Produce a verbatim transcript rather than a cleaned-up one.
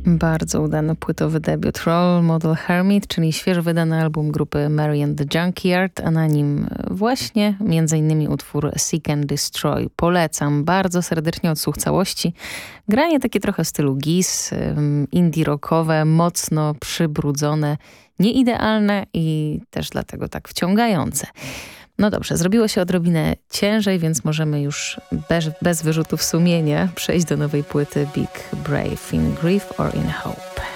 Bardzo udany płytowy debiut Role Model Hermit, czyli świeżo wydany album grupy Mary and the Junkyard, a na nim właśnie między innymi utwór Seek and Destroy. Polecam bardzo serdecznie odsłuch całości. Granie takie trochę w stylu Giz, indie rockowe, mocno przybrudzone, nieidealne i też dlatego tak wciągające. No dobrze, zrobiło się odrobinę ciężej, więc możemy już bez, bez wyrzutów sumienia przejść do nowej płyty Big Brave in Grief or in Hope.